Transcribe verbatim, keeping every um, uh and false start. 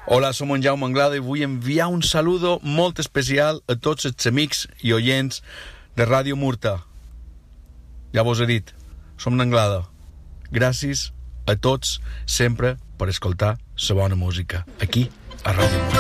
Hola, som en Jaume Anglada i vull enviar un saludo molt especial a tots els amics i oients de Ràdio Murta. Ja vos he dit, som d'Anglada. Gràcies a tots sempre per escoltar la bona música aquí a Ràdio Murta.